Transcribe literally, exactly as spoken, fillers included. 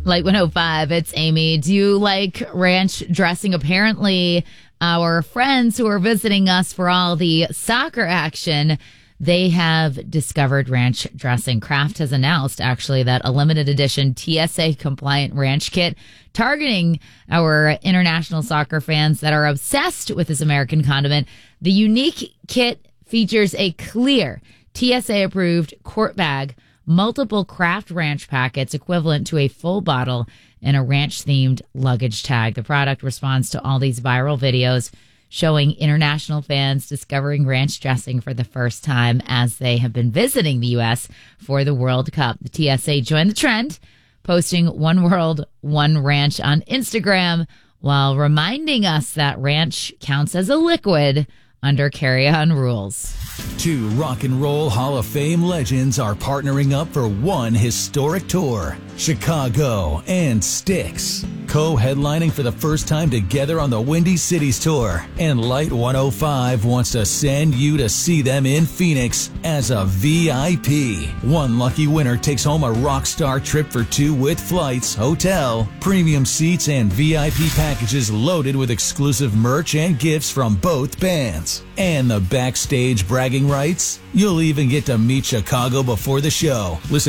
Like one oh five, it's Amy. Do you like ranch dressing? Apparently, our friends who are visiting us for all the soccer action, they have discovered ranch dressing. Kraft has announced, actually, that a limited edition T S A-compliant ranch kit targeting our international soccer fans that are obsessed with this American condiment. The unique kit features a clear T S A-approved quart bag, multiple Kraft ranch packets equivalent to a full bottle, and a ranch-themed luggage tag. The product responds to all these viral videos showing international fans discovering ranch dressing for the first time as they have been visiting the U S for the World Cup. The T S A joined the trend, posting One World, One Ranch on Instagram while reminding us that ranch counts as a liquid under carry-on rules. Two Rock and Roll Hall of Fame legends are partnering up for one historic tour. Chicago and Styx, co-headlining for the first time together on the Windy Cities Tour. And Light one oh five wants to send you to see them in Phoenix as a V I P. One lucky winner takes home a rock star trip for two with flights, hotel, premium seats, and V I P packages loaded with exclusive merch and gifts from both bands. And the backstage bragging rights? You'll even get to meet Chicago before the show. Listen